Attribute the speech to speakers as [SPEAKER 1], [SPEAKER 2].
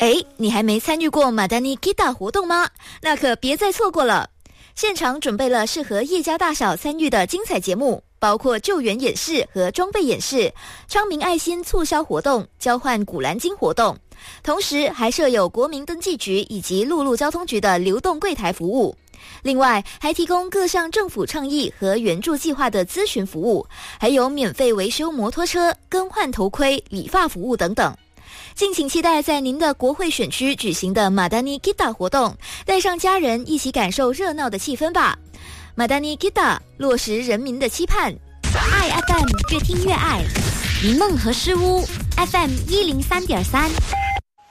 [SPEAKER 1] 你还没参与过马达尼 Kita 活动吗？那可别再错过了。现场准备了适合一家大小参与的精彩节目，包括救援演示和装备演示、昌明爱心促销活动、交换古兰经活动，同时还设有国民登记局以及陆路交通局的流动柜台服务。另外还提供各项政府倡议和援助计划的咨询服务，还有免费维修摩托车、更换头盔、理发服务等等。敬请期待在您的国会选区举行的马达尼 Kita 活动，带上家人一起感受热闹的气氛吧。马达尼 Kita 落实人民的期盼，
[SPEAKER 2] 爱 FM 越听越爱，寻梦和诗屋 FM 103.3。